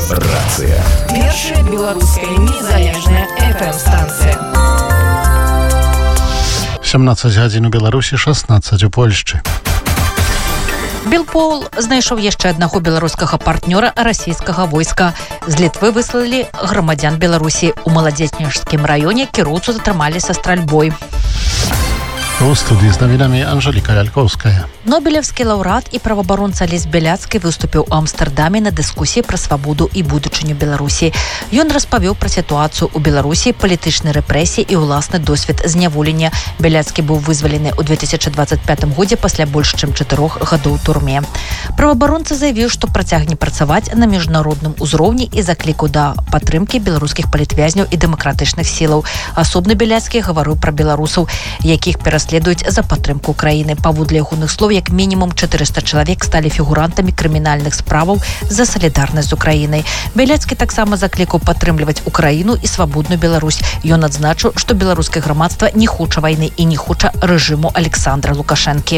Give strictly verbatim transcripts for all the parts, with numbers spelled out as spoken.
Рацыя. Першая беларуская незалежная эф эм-станцыя. сямнаццаць гадзін у Беларусі, шаснаццаць у Польшчы. Белпол знайшоў яшчэ аднаго беларускага партнёра расійскага войска. З Літвы выслалі грамадзян Беларусі. У Маладзечніжскім раёне кіроўцу затрымалі са стральбой. У студыі з навінамі Анжеліка Лялькоўская. Нобелевскі лаўрэат і праваабаронца Лесь Бяляцкі выступіў у Амстэрдаме на дыскусіі пра свабоду і будучыню Беларусі. Ён распавёў пра сітуацыю ў Беларусі, палітычнай рэпрэсіі і ўласны досвед зняволення. Бяляцкі быў вызвалены ў две тысячы дваццаць пятым годзе пасля больш чым чатырох гадоў турме. Праваабаронца заявіў, што працягне працаваць на міжнародным узроўні і заклікаў да падтрымкі беларускіх палітвязняў і дэмакратычных сілаў. Асобна Бяляцкі гаварыў пра беларусаў, якіх пераследуюць за падтрымку краіны. Паводле ягоных слоў, як мінімум чатырыста чалавек сталі фігурантамі крымінальных справаў за салідарнасць з Украінай. Бяляцкі таксама заклікаў падтрымліваць Украіну і свабодную Беларусь. Ён адзначыў, што беларускае грамадства не хоча вайны і не хоча рэжыму Александра Лукашэнкі.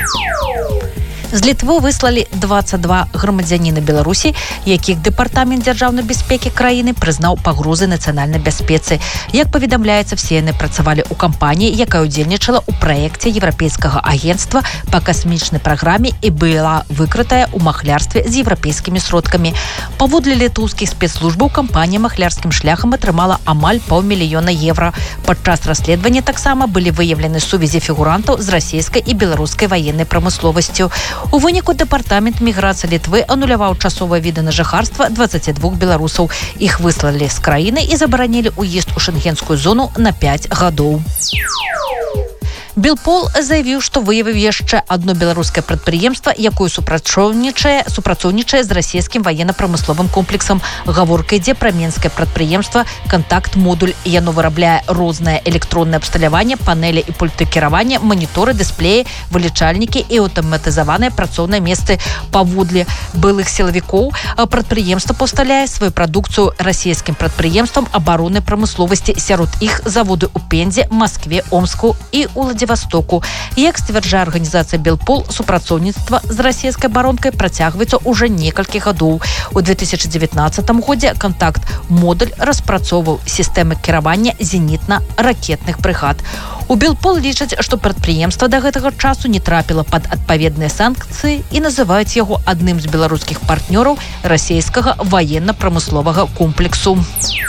З Літвы выслалі дваццаць два грамадзяніна Беларусі, якіх дэпартамент дзяржаўнай бяспекі краіны прызнаў пагрозы нацыянальнай бяспецы. Як паведамляецца, все яны працавалі ў кампаніі, якая ўдзельнічала ў праекце Еўрапейскага агенцтва па касмічнай праграме і была выкрытая ў махлярстве з еўрапейскімі сродкамі. Паводле літоўскіх спецслужбаў, кампанія махлярскім шляхам атрымала амаль паўмільёна еўра. Падчас расследавання таксама былі выяўлены сувязі фігурантаў з расійскай і беларускай ваеннай прамысловасцю. У выніку дэпартамент міграцыі Літвы ануляваў часовыя віды на жыхарства дваццаці двух беларусаў. Іх выслалі з краіны і забаранілі ўезд у шэнгенскую зону на пяць гадоў. Белпол заявіў, што выявіў яшчэ адно беларускае прадпрыемства, якое супрацоўнічае супрацоўнічае з расійскім военно-прамысловым комплексам. Гаворка ідзе пра менскае прадпрыемства «Контакт-модуль». Яно вырабляе рознае электроннае абсталяванне, панелі і пульты кіравання, маніторы, дысплеі, вылічальнікі і аўтаматызаваныя працоўныя месцы. Паводле былых сілавікоў, прадпрыемства пастаўляе сваю прадукцыю расійскім прадпрыемствам абароннай прамысловасці. Сярод іх заводы ў Пензе, Маскве, Омску і ў Владивостоку. Як сцвярджае арганізацыя Белпол, супрацоўніцтва з расійскай абаронкай працягваецца ўжо некалькі гадоў. У две тысячы дзевятнаццатым годзе «Контакт-модуль» распрацоўваў сістэмы кіравання зенітна-ракетных брыгад. У Белпол лічаць, што прадпрыемства да гэтага часу не трапіла пад адпаведныя санкцыі і называюць яго адным з беларускіх партнёраў расійскага военно-прамысловага комплексу.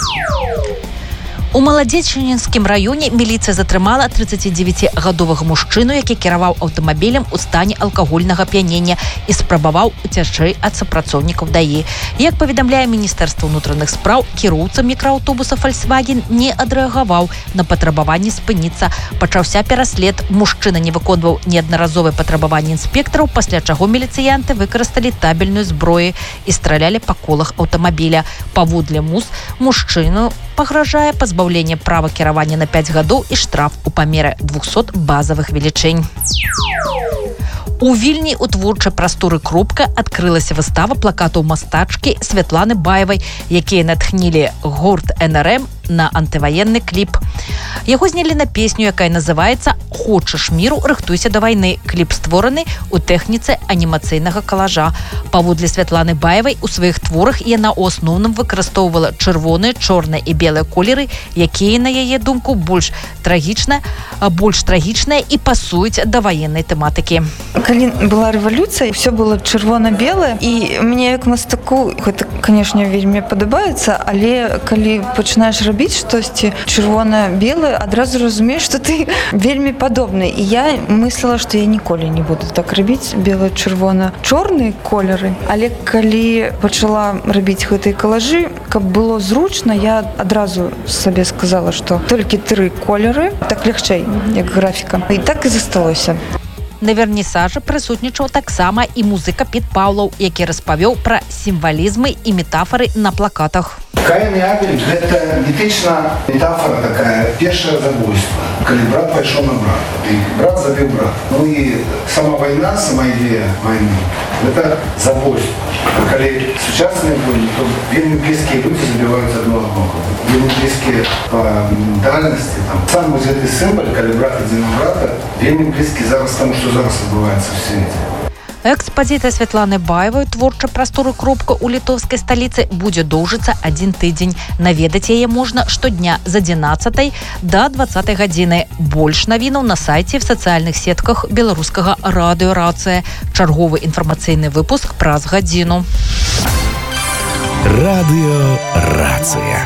У Маладзечнінскім раёне міліцыя затрымала трыццацідзевяцігадовага мужчыну, які кіраваў аўтамабілем у стане алкагольнага ап'янення і спрабаваў уцячы ад супрацоўнікаў ДАІ. Як паведамляе Міністэрства ўнутраных спраў, кіроўца мікрааўтобуса «Фольксваген» не адрэагаваў на патрабаванне спыніцца. Пачаўся пераслед. Мужчына не выконваў неаднаразовыя патрабаванні інспектараў, пасля чаго міліцыянты выкарысталі табельную зброю і стралялі па колах аўтамабіля. Паводле МУЗ, мужчыну пагражае пазбаўленне права кіравання на пяць гадоў і штраф у памеры двухсот базавых велічынь. У Вільні у творчай прасторы «Кропка» адкрылася выстава плакатаў мастачкі Святланы Баевай, якія натхнілі гурт эн эр эм на антываенны кліп. Яго знялі на песню, якая называецца «Хочаш міру, рыхтуйся да вайны». Кліп створаны ў тэхніцы анімацыйнага калажа. Паводле Святланы Баевай, у сваіх творах яна ў асноўным выкарыстоўвала чырвоныя, чорныя і белыя колеры, якія, на яе думку, больш трагічныя, больш трагічныя і пасуюць да ваеннай тэматыкі. Калі была рэвалюцыя, все было чырвона-белае, і мне як мастаку гэта, канешне, вельмі падабаецца, але калі пачынаеш рабіць штосьці чырвона-белае, адразу разумееш, што ты вельмі падобны. І я мысліла, што я ніколі не буду так рабіць бела-чырвона-чорныя колеры, але калі пачала рабіць гэтыя калажы, каб было зручна, я адразу сабе сказала, што толькі тры колеры, так лягчэй, як графіка. І так і засталося. На вернісажы прысутнічаў таксама і музыка Піт Паўлаў, які распавёў пра сімвалізмы і метафоры на плакатах. Каін і Абель – гэта этычна метафора такая, першае забойство, калі брат пайшоў на брата, і брат забіў брата. Ну і сама вайна, сама ідея вайны – гэта забойство. А калі сучасныя войны, то вельмі блізкія людзі забіваюць адно аднаго. Вельмі блізкія па ментальнасці. Сам вось гэты сімвал, калі брат ідзе на брата, вельмі блізкі зараз таму, што зараз адбываецца ў свеце. Экспазіцыя Святланы Баевай творчай прасторы «Кропка» у літоўскай сталіцы будзе доўжыцца адзін тыдзень. Наведаць яе можна штодня з адзінаццатай да дваццатай гадзіны. Больш навінаў на сайце і в сацыяльных сетках беларускага радыё «Рацыя». Чарговы інфармацыйны выпуск праз гадзіну. Радыё «Рацыя».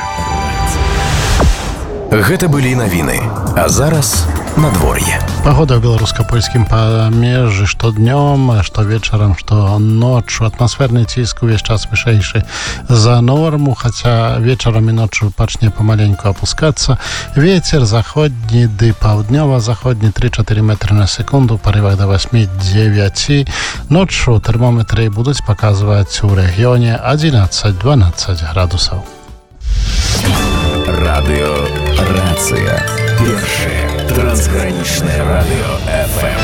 Гэта былі навіны. А зараз надвор'е. Погода ў беларуска-польскім памежжы што днём, што вечарам, што ноччу. Атмасферны ціск увесь час вышэйшы за норму, хаця вечарам і ноччу пачне памаленьку апускацца. Вецер заходні ды паўднёва-заходні тры-чатыры метры на секунду, парывах да восьмі-дзевяць. Ноччу тэрмометры будуць паказваць у рэгіёне адзінаццаць-дванаццаць градусаў. Радыё «Рацыя». Першае трансгранічнае радыё эф эм.